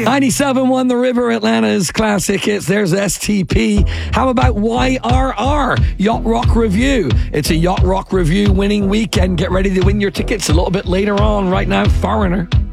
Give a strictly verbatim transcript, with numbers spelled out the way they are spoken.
ninety-seven one The River, Atlanta's classic hits. There's S T P. How about Y R R, Yacht Rock Review? It's a Yacht Rock Review winning weekend. Get ready to win your tickets a little bit later on. Right now, Foreigner.